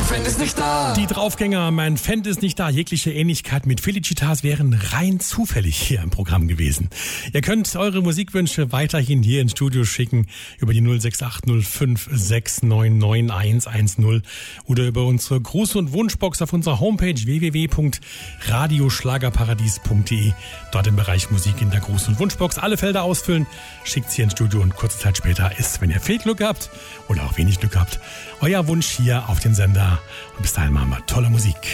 Fan ist nicht da. Die Draufgänger, mein Fan ist nicht da. Jegliche Ähnlichkeit mit Felicitas wären rein zufällig hier im Programm gewesen. Ihr könnt eure Musikwünsche weiterhin hier ins Studio schicken über die 06805699110 oder über unsere Gruß- und Wunschbox auf unserer Homepage www.radioschlagerparadies.de. Dort im Bereich Musik in der Gruß- und Wunschbox alle Felder ausfüllen, schickt's hier ins Studio und kurze Zeit später ist, wenn ihr viel Glück habt oder auch wenig Glück habt, euer Wunsch hier auf den Sender. Und bis dahin machen wir tolle Musik.